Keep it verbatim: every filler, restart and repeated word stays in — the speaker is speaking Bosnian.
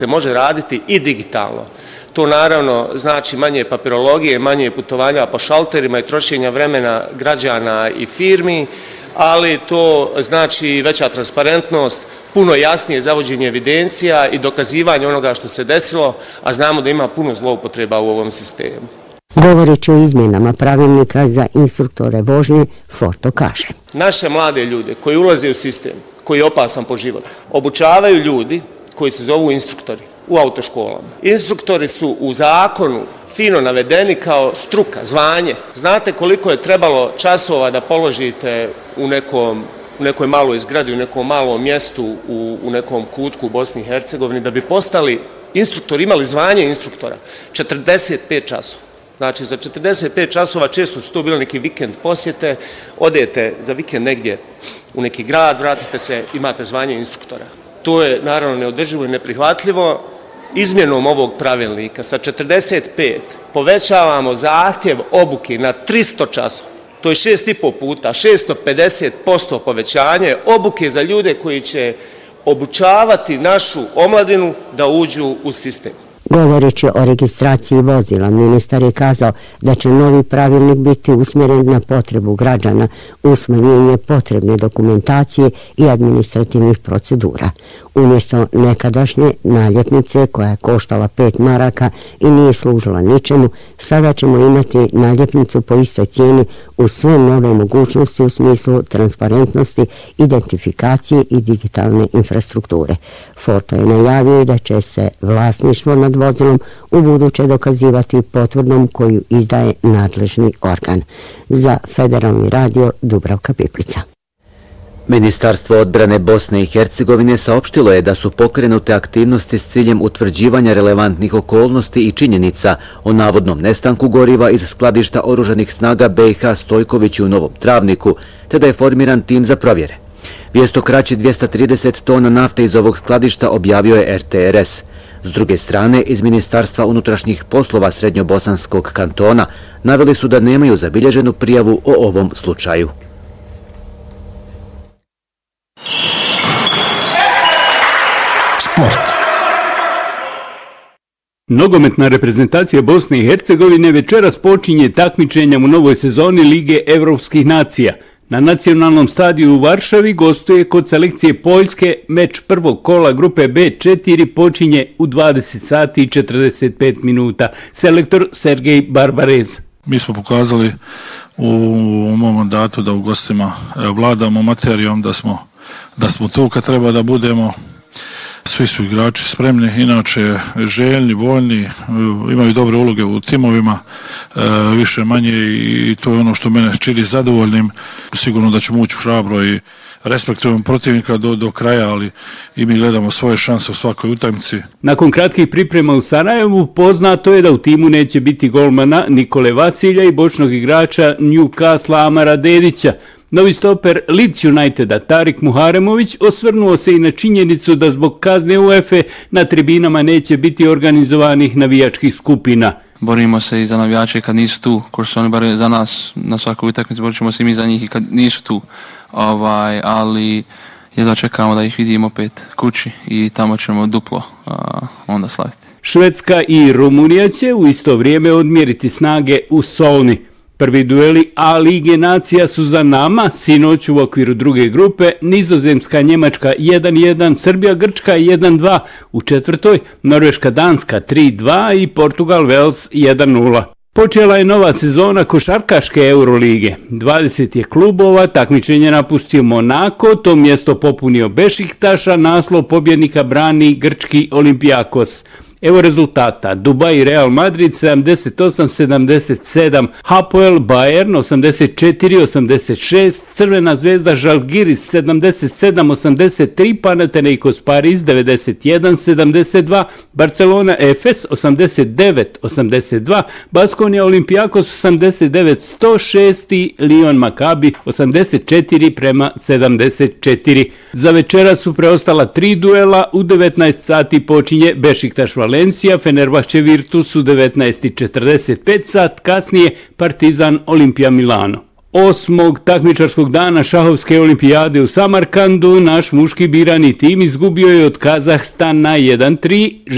se može raditi i digitalno. To naravno znači manje papirologije, manje putovanja po šalterima i trošenja vremena građana i firmi, ali to znači veća transparentnost, puno jasnije zavođenje evidencija i dokazivanje onoga što se desilo, a znamo da ima puno zloupotreba u ovom sistemu. Govoreći o izmjenama pravilnika za instruktore vožnje, Forto kaže: Naše mlade ljude koji ulaze u sistem, koji je opasan po život, obučavaju ljudi koji se zovu instruktori u autoškolama. Instruktori su u zakonu fino navedeni kao struka, zvanje. Znate koliko je trebalo časova da položite u nekom u nekoj maloj zgradi, u nekom malom mjestu, u, u nekom kutku u Bosni i Hercegovini, da bi postali instruktori, imali zvanje instruktora? četrdeset pet časova. Znači, za četrdeset pet časova često su to bili neki vikend posjete, odete za vikend negdje u neki grad, vratite se, imate zvanje instruktora. To je naravno neodrživo i neprihvatljivo. Izmjenom ovog pravilnika sa četrdeset pet povećavamo zahtjev obuke na tristo časova. To je šest i po puta, šesto pedeset posto povećanje obuke za ljude koji će obučavati našu omladinu da uđu u sistem. Govoreći o registraciji vozila, ministar je kazao da će novi pravilnik biti usmjeren na potrebu građana u smanjenje potrebne dokumentacije i administrativnih procedura. Umjesto nekadašnje naljepnice koja je koštala pet maraka i nije služila ničemu, sada ćemo imati naljepnicu po istoj cijeni uz sve nove mogućnosti u smislu transparentnosti, identifikacije i digitalne infrastrukture. Forto je najavio da će se vlasništvo nad vozilom u buduće dokazivati potvrdom koju izdaje nadležni organ. Za Federalni radio Dubravka Piplica. Ministarstvo odbrane Bosne i Hercegovine saopštilo je da su pokrenute aktivnosti s ciljem utvrđivanja relevantnih okolnosti i činjenica o navodnom nestanku goriva iz skladišta oružanih snaga B i H Stojkovići u Novom Travniku, te da je formiran tim za provjere. Vijest o kraći dvjesto trideset tona nafte iz ovog skladišta objavio je R T R S. S druge strane, iz Ministarstva unutrašnjih poslova Srednjobosanskog kantona naveli su da nemaju zabilježenu prijavu o ovom slučaju. Sport. Nogometna reprezentacija Bosne i Hercegovine večeras počinje takmičenjem u novoj sezoni Lige Evropskih nacija. Na nacionalnom stadiju u Varšavi gostuje kod selekcije Poljske. Meč prvog kola grupe B četiri počinje u dvadeset sati i četrdeset pet minuta. Selektor Sergej Barbarez. Mi smo pokazali u mom mandatu da u gostima vladamo materijom, da smo, da smo tu kad treba da budemo. Svi su igrači spremni, inače željni, voljni, imaju dobre uloge u timovima, više manje, i to je ono što mene čini zadovoljnim. Sigurno da ćemo ući hrabro i respektujemo protivnika do, do kraja, ali i mi gledamo svoje šanse u svakoj utakmici. Nakon kratkih priprema u Sarajevu poznato je da u timu neće biti golmana Nikole Vasilja i bočnog igrača Newcastle Amara Dedića. Novi stoper Leeds Uniteda Tarik Muharemović osvrnuo se i na činjenicu da zbog kazne UEFA na tribinama neće biti organizovanih navijačkih skupina. Borimo se i za navijače kad nisu tu, ko su oni bar za nas na svakoj utakmici, borit ćemo se i mi za njih i kad nisu tu. Ovaj, ali jedva čekamo da ih vidimo opet kući i tamo ćemo duplo a, onda slaviti. Švedska i Rumunija će u isto vrijeme odmjeriti snage u Solni. Prvi dueli A Lige nacija su za nama, sinoć u okviru druge grupe, Nizozemska Njemačka jedan jedan, Srbija Grčka jedan dva, u četvrtoj Norveška Danska tri dva i Portugal Wales jedan nula. Počela je nova sezona košarkaške Eurolige. dvadeset je klubova, takmičenje napustio Monako, to mjesto popunio Bešiktaša, naslov pobjednika brani grčki Olympiakos. Evo rezultata: Dubai Real Madrid sedamdeset osam sedamdeset sedam, Hapoel Bayern osamdeset četiri osamdeset šest, Crvena zvezda Žalgiris sedamdeset sedam osamdeset tri, Panathinaikos Pariz devedeset jedan sedamdeset dva, Barcelona Efes osamdeset devet osamdeset dva, Baskonia Olympiakos osamdeset devet sto šest i Lyon Maccabi osamdeset četiri prema sedamdeset četiri. Za večera su preostala tri duela, u devetnaest sati počinje Bešiktaš Valencija, Fenerbahče Virtus u devetnaest i četrdeset pet, sat kasnije Partizan Olimpija Milano. Osmog takmičarskog dana šahovske olimpijade u Samarkandu naš muški birani tim izgubio je od Kazahstana jedan tri.